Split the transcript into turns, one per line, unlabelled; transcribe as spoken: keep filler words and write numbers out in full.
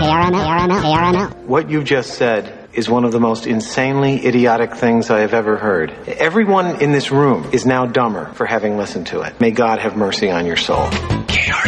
What you just said is one of the most insanely idiotic things I have ever heard. Everyone in this room is now dumber for having listened to it. May God have mercy on your soul. K R